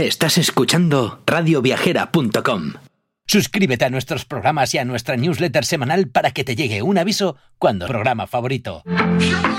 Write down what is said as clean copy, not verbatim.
Estás escuchando radioviajera.com. Suscríbete a nuestros programas y a nuestra newsletter semanal para que te llegue un aviso cuando programa favorito.